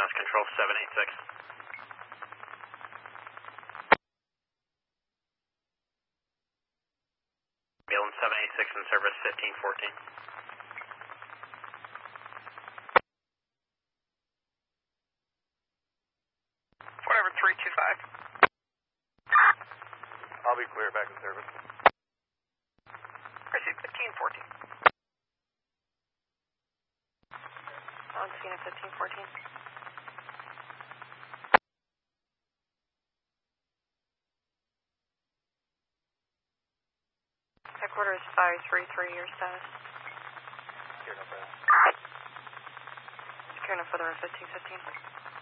That's control 786. Ambulance 786 in service 1514. Whatever, 325. I'll be clear, back in service. Proceed 1514. On scene at 1514. Headquarters 533, your status. Here, no problem. Secure enough for the 1515.